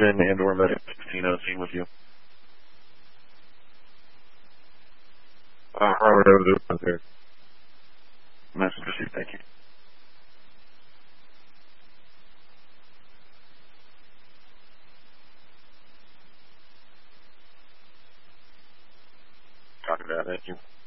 Surgeon and or medic 16 on scene with you. Robert, I was over there. Message received, thank you. Copy that, thank you.